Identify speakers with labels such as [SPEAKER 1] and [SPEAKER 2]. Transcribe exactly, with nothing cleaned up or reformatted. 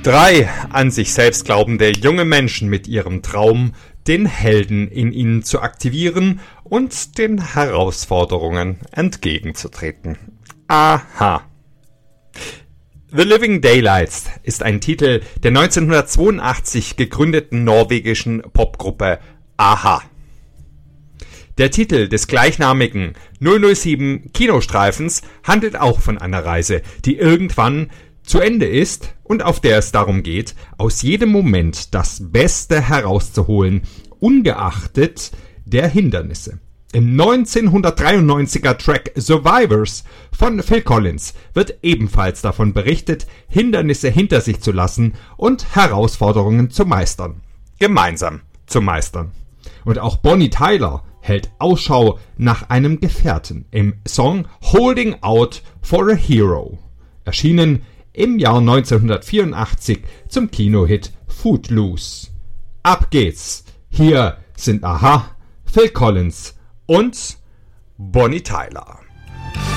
[SPEAKER 1] Drei an sich selbst glaubende junge Menschen mit ihrem Traum, den Helden in ihnen zu aktivieren und den Herausforderungen entgegenzutreten. Aha. The Living Daylights ist ein Titel der neunzehnhundertzweiundachtzig gegründeten norwegischen Popgruppe a-ha. Der Titel des gleichnamigen null null sieben Kinostreifens handelt auch von einer Reise, die irgendwann zu Ende ist und auf der es darum geht, aus jedem Moment das Beste herauszuholen, ungeachtet der Hindernisse. Im neunzehnhundertdreiundneunziger Track Survivors von Phil Collins wird ebenfalls davon berichtet, Hindernisse hinter sich zu lassen und Herausforderungen zu meistern. Gemeinsam zu meistern. Und auch Bonnie Tyler hält Ausschau nach einem Gefährten im Song Holding Out for a Hero, erschienen im Jahr neunzehnhundertvierundachtzig zum Kinohit Footloose. Ab geht's! Hier sind a-ha, Phil Collins und Bonnie Tyler.